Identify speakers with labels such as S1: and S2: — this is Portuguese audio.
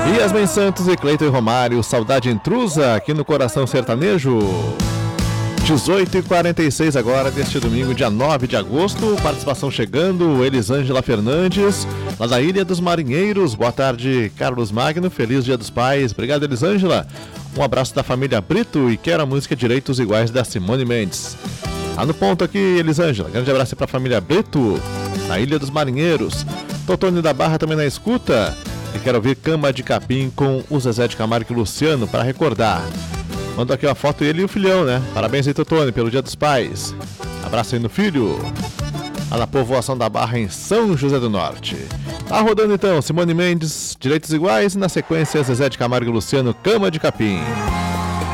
S1: Yasmin Santos e Cleiton e Romário, Saudade Intrusa, aqui no Coração Sertanejo. 18h46 agora, deste domingo, dia 9 de agosto. Participação chegando, Elisângela Fernandes, lá da Ilha dos Marinheiros. Boa tarde, Carlos Magno. Feliz Dia dos Pais. Obrigado, Elisângela. Um abraço da família Brito e quero a música Direitos Iguais da Simone Mendes. Tá no ponto aqui, Elisângela. Grande abraço para a família Brito, na Ilha dos Marinheiros. Totônio da Barra também na escuta. E quero ouvir Cama de Capim com o Zezé de Camargo e Luciano para recordar. Manda aqui uma foto ele e o filhão, né? Parabéns aí, Totônio, pelo Dia dos Pais. Abraço aí no filho. Lá na povoação da Barra, em São José do Norte. Tá rodando então, Simone Mendes, Direitos Iguais. E na sequência, Zezé de Camargo e Luciano, Cama de Capim.